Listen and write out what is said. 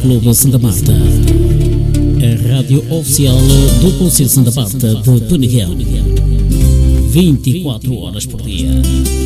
Clube Santa Marta, a rádio oficial do Conselho Santa Marta de Peneguel, 24 horas por dia.